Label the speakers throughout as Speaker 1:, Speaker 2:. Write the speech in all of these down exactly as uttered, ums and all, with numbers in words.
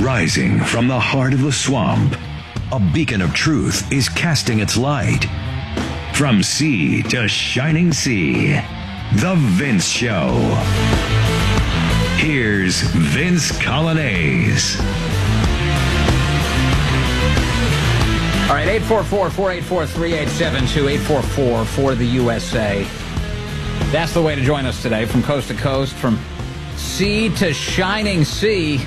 Speaker 1: Rising from the heart of the swamp, a beacon of truth is casting its light. From sea to shining sea, The Vince Show. Here's Vince Coglianese.
Speaker 2: All right, eight four four, four eight four, three eight seven two, eight four four for the U S A. That's the way to join us today, from coast to coast, from sea to shining sea.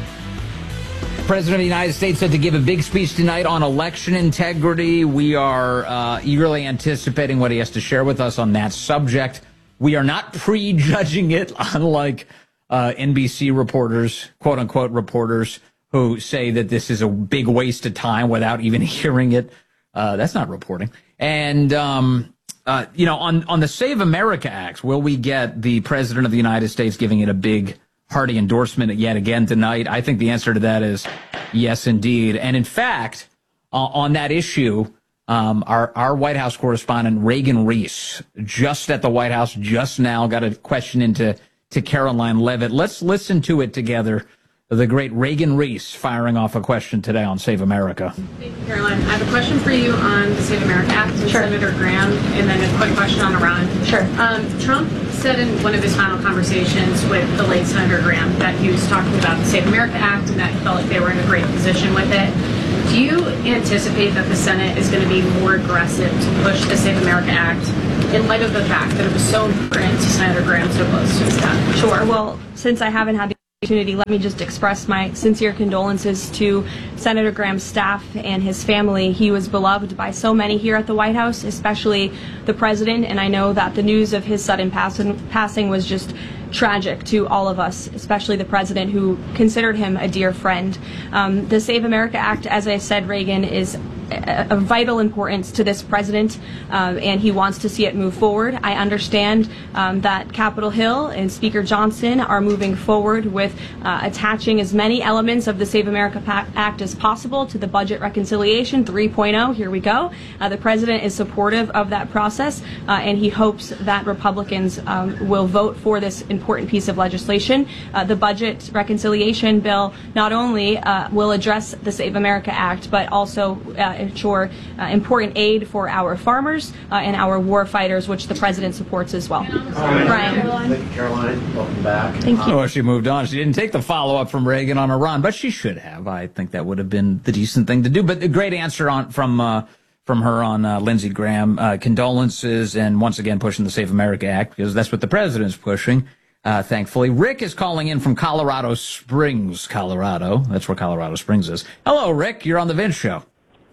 Speaker 2: The President of the United States said to give a big speech tonight on election integrity. We are uh, eagerly anticipating what he has to share with us on that subject. We are not prejudging it, unlike uh, N B C reporters, quote-unquote reporters, who say that this is a big waste of time without even hearing it. Uh, that's not reporting. And, um, uh, you know, on, on the Save America Act, will we get the President of the United States giving it a big, hearty endorsement yet again tonight? I think the answer to that is yes, indeed. And in fact, uh, on that issue, um, our, our White House correspondent, Reagan Reese, just at the White House just now, got a question into to Caroline Levitt. Let's listen to it together. The great Reagan Reese firing off a question today on Save America.
Speaker 3: Thank you, Caroline. I have a question for you on the Save America Act and sure. Senator Graham, and then a quick question on Iran.
Speaker 4: Sure.
Speaker 3: Um, Trump said in one of his final conversations with the late Senator Graham that he was talking about the Save America Act and that he felt like they were in a great position with it. Do you anticipate that the Senate is going to be more aggressive to push the Save America Act in light of the fact that it was so important to Senator Graham so close to his death?
Speaker 4: Sure. Well, since I haven't had the opportunity, let me just express my sincere condolences to Senator Graham's staff and his family. He was beloved by so many here at the White House, especially the president, and I know that the news of his sudden passing, passing was just tragic to all of us, especially the president, who considered him a dear friend. Um, the Save America Act, as I said, Reagan, is of vital importance to this president, uh, and he wants to see it move forward. I understand um, that Capitol Hill and Speaker Johnson are moving forward with uh, attaching as many elements of the Save America Act as possible to the budget reconciliation three point oh. Here we go. Uh, the president is supportive of that process, uh, and he hopes that Republicans um, will vote for this important piece of legislation. Uh, the budget reconciliation bill not only uh, will address the Save America Act, but also uh, ensure uh, important aid for our farmers uh, and our war fighters, which the president supports as well. Brian.
Speaker 5: Thank you, Caroline. Welcome back.
Speaker 4: Thank you.
Speaker 2: Oh, she moved on. She didn't take the follow-up from Reagan on Iran, but she should have. I think that would have been the decent thing to do. But a great answer on from uh, from her on uh, Lindsey Graham. Uh, condolences, and once again pushing the Save America Act, because that's what the president's pushing. Uh, thankfully, Rick is calling in from Colorado Springs, Colorado. That's where Colorado Springs is. Hello, Rick. You're on the Vince Show.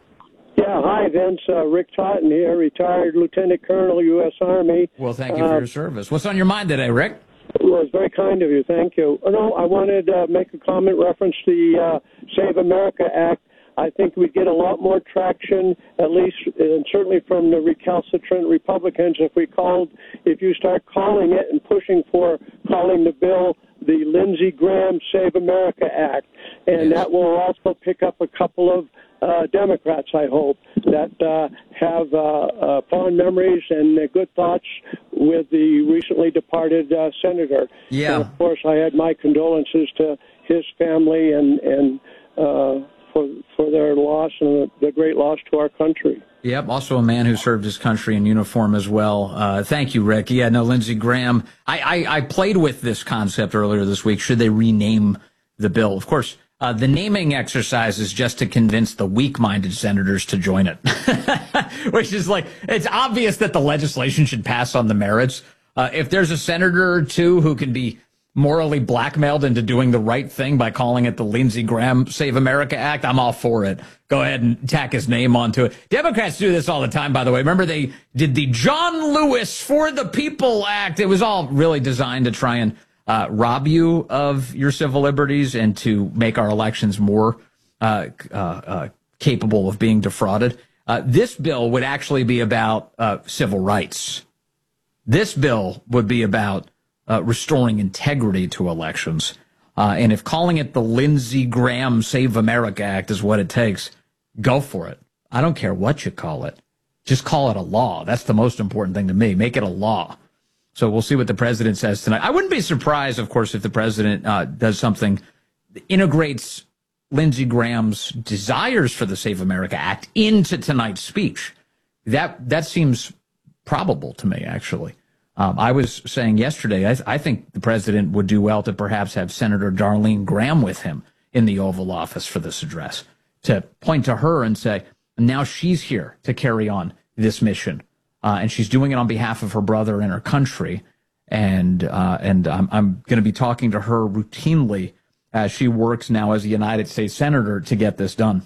Speaker 6: Yeah, hi, Vince. Uh, Rick Totten here, retired Lieutenant Colonel, U S Army.
Speaker 2: Well, thank you for uh, your service. What's on your mind today, Rick?
Speaker 6: Well, it's very kind of you. Thank you. Oh, no, I wanted to uh, make a comment reference to the uh, Save America Act. I think we'd get a lot more traction, at least, and certainly from the recalcitrant Republicans, if we called, if you start calling it and pushing for calling the bill the Lindsey Graham Save America Act. And yes. That will also pick up a couple of uh, Democrats, I hope, that uh, have uh, uh, fond memories and uh, good thoughts with the recently departed uh, senator.
Speaker 2: Yeah.
Speaker 6: And of course, I had my condolences to his family and, and uh, for for their loss and the great loss to our country.
Speaker 2: Yep, also a man who served his country in uniform as well. Uh, thank you, Rick. Yeah, no, Lindsey Graham. I, I, I played with this concept earlier this week. Should they rename the bill? Of course, uh, the naming exercise is just to convince the weak-minded senators to join it, which is like, it's obvious that the legislation should pass on the merits. Uh, if there's a senator or two who can be morally blackmailed into doing the right thing by calling it the Lindsey Graham Save America Act, I'm all for it. Go ahead and tack his name onto it. Democrats do this all the time, by the way. Remember, they did the John Lewis For the People Act. It was all really designed to try and uh, rob you of your civil liberties and to make our elections more uh, uh, uh, capable of being defrauded. Uh, this bill would actually be about uh, civil rights. This bill would be about Uh, restoring integrity to elections. Uh, and if calling it the Lindsey Graham Save America Act is what it takes, go for it. I don't care what you call it. Just call it a law. That's the most important thing to me. Make it a law. So we'll see what the president says tonight. I wouldn't be surprised, of course, if the president uh, does something that integrates Lindsey Graham's desires for the Save America Act into tonight's speech. That that seems probable to me, actually. Um, I was saying yesterday, I, th- I think the president would do well to perhaps have Senator Darlene Graham with him in the Oval Office for this address, to point to her and say, now she's here to carry on this mission. Uh, and she's doing it on behalf of her brother and her country. And uh, and I'm, I'm going to be talking to her routinely as she works now as a United States Senator to get this done.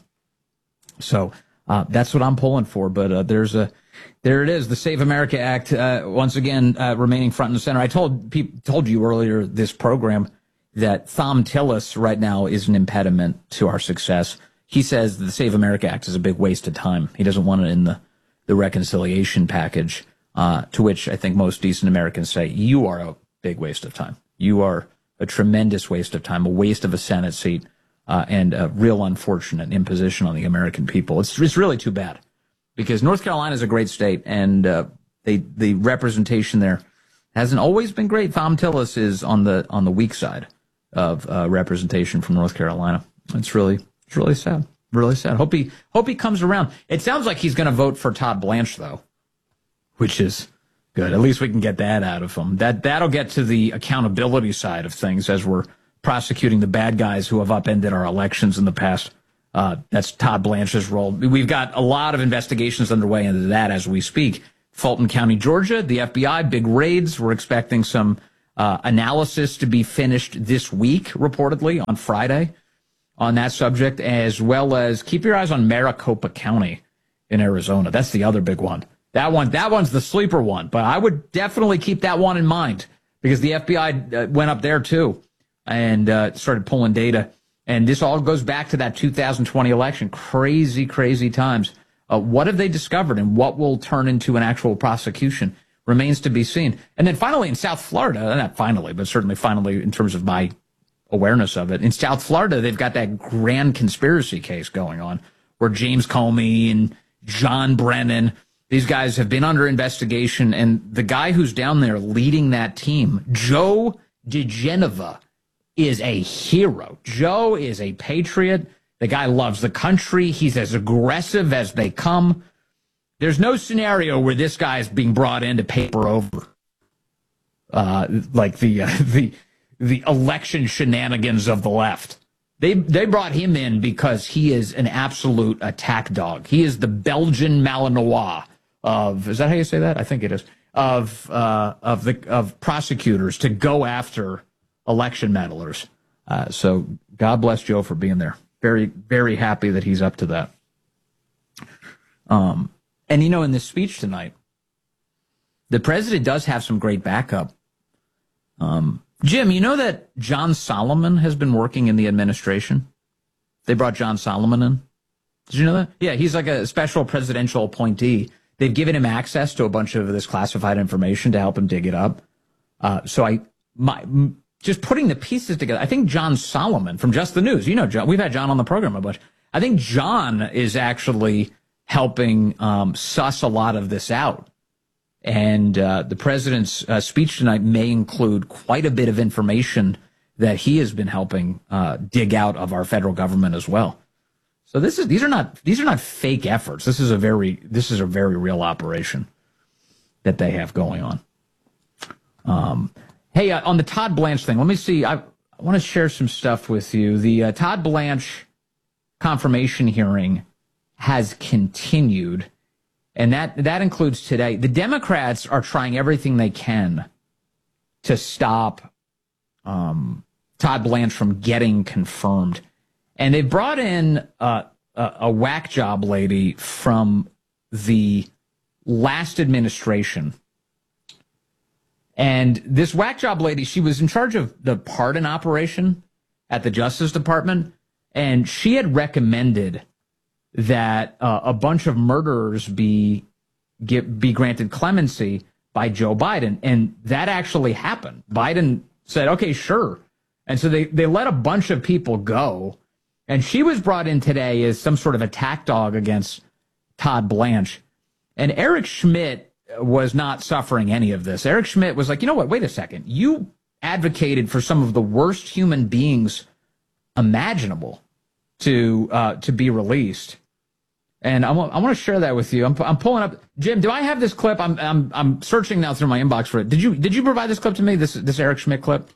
Speaker 2: So uh, that's what I'm pulling for. But uh, there's a there it is, the Save America Act, uh, once again, uh, remaining front and center. I told people, told you earlier this program that Thom Tillis right now is an impediment to our success. He says the Save America Act is a big waste of time. He doesn't want it in the, the reconciliation package, uh, to which I think most decent Americans say, you are a big waste of time. You are a tremendous waste of time, a waste of a Senate seat, uh, and a real unfortunate imposition on the American people. It's, it's really too bad, because North Carolina is a great state, and uh, they, the representation there hasn't always been great. Thom Tillis is on the on the weak side of uh, representation from North Carolina. It's really it's really sad, really sad. Hope he hope he comes around. It sounds like he's going to vote for Todd Blanche, though, which is good. At least we can get that out of him. That that'll get to the accountability side of things as we're prosecuting the bad guys who have upended our elections in the past. Uh, that's Todd Blanche's role. We've got a lot of investigations underway into that as we speak. Fulton County, Georgia, the F B I, big raids. We're expecting some uh, analysis to be finished this week, reportedly, on Friday on that subject, as well as keep your eyes on Maricopa County in Arizona. That's the other big one. That one, that one's the sleeper one, but I would definitely keep that one in mind, because the F B I uh, went up there too and uh, started pulling data. And this all goes back to that two thousand twenty election. Crazy, crazy times. Uh, what have they discovered, and what will turn into an actual prosecution remains to be seen. And then finally in South Florida, not finally, but certainly finally in terms of my awareness of it, in South Florida, they've got that grand conspiracy case going on where James Comey and John Brennan, these guys have been under investigation. And the guy who's down there leading that team, Joe DeGenova, is a hero. Joe is a patriot. The guy loves the country. He's as aggressive as they come. There's no scenario where this guy is being brought in to paper over uh, like the uh, the the election shenanigans of the left. They they brought him in because he is an absolute attack dog. He is the Belgian Malinois of, is that how you say that? I think it is, of uh, of the of prosecutors to go after election meddlers. Uh, so God bless Joe for being there. Very, very happy that he's up to that. Um, and, you know, in this speech tonight, the president does have some great backup. Um, Jim, you know that John Solomon has been working in the administration? They brought John Solomon in. Did you know that? Yeah, he's like a special presidential appointee. They've given him access to a bunch of this classified information to help him dig it up. Uh, so I, my, just putting the pieces together, I think John Solomon from Just the News, you know, John, we've had John on the program a bunch. I think John is actually helping um, suss a lot of this out. And uh, the president's uh, speech tonight may include quite a bit of information that he has been helping uh, dig out of our federal government as well. So this is these are not these are not fake efforts. This is a very this is a very real operation that they have going on. Um, hey, uh, on the Todd Blanche thing, let me see. I, I want to share some stuff with you. The uh, Todd Blanche confirmation hearing has continued, and that that includes today. The Democrats are trying everything they can to stop um, Todd Blanche from getting confirmed. And they brought in uh, a, a whack job lady from the last administration. And this whack job lady, she was in charge of the pardon operation at the Justice Department. And she had recommended that uh, a bunch of murderers be get, be granted clemency by Joe Biden. And that actually happened. Biden said, okay, sure. And so they, they let a bunch of people go. And she was brought in today as some sort of attack dog against Todd Blanche. And Eric Schmidt was not suffering any of this. Eric Schmidt was like, you know what, wait a second. You advocated for some of the worst human beings imaginable to uh, to be released. And I want I want to share that with you. I'm I'm pulling up. Jim, do I have this clip? I'm I'm I'm searching now through my inbox for it. Did you did you provide this clip to me? This this Eric Schmidt clip?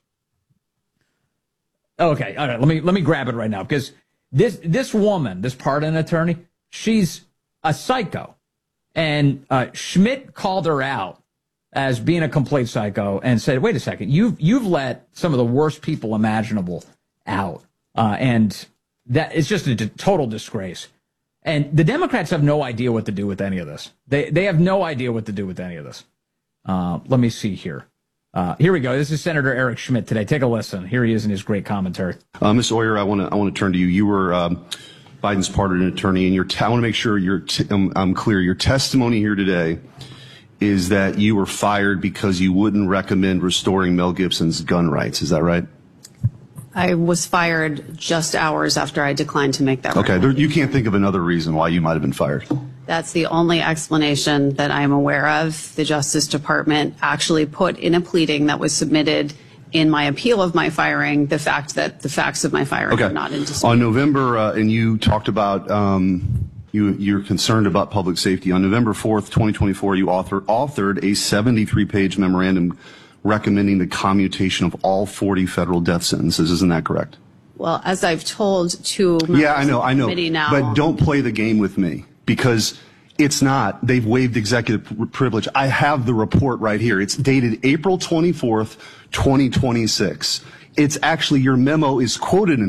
Speaker 2: Okay, all right. Let me let me grab it right now, because this this woman, this pardon attorney, she's a psycho, and uh, Schmidt called her out as being a complete psycho and said, "Wait a second, you've you've let some of the worst people imaginable out, uh, and that it's just a d- total disgrace." And the Democrats have no idea what to do with any of this. They they have no idea what to do with any of this. Uh, let me see here. Uh, here we go. This is Senator Eric Schmidt today. Take a listen. Here he is in his great commentary.
Speaker 7: Uh, Miz Oyer, I want to I want to turn to you. You were um, Biden's pardon attorney, and your t- I want to make sure you're t- um, I'm clear. Your testimony here today is that you were fired because you wouldn't recommend restoring Mel Gibson's gun rights. Is that right?
Speaker 8: I was fired just hours after I declined to make that
Speaker 7: Okay,
Speaker 8: recommendation.
Speaker 7: there, you can't think of another reason why you might have been fired.
Speaker 8: That's the only explanation that I'm aware of. The Justice Department actually put in a pleading that was submitted in my appeal of my firing the fact that the facts of my firing
Speaker 7: Okay.
Speaker 8: are not in dispute.
Speaker 7: On November, uh, and you talked about um, you you're concerned about public safety. On November fourth, twenty twenty-four, you author, authored a seventy-three page memorandum recommending the commutation of all forty federal death sentences. Isn't that correct?
Speaker 8: Well, as I've told two members
Speaker 7: Yeah, I know,
Speaker 8: of the
Speaker 7: I know.
Speaker 8: committee now,
Speaker 7: But don't play the game with me, because it's not. They've waived executive pr- privilege. I have the report right here. It's dated April twenty-fourth, twenty twenty-six. It's actually, your memo is quoted in